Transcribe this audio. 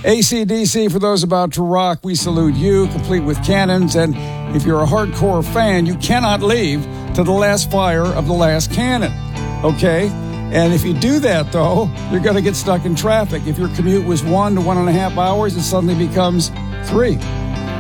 AC/DC, for those about to rock, we salute you, complete with cannons. And if you're a hardcore fan, you cannot leave to the last fire of the last cannon, okay? And if you do that, though, you're going to get stuck in traffic. If your commute was 1 to 1.5 hours, it suddenly becomes 3.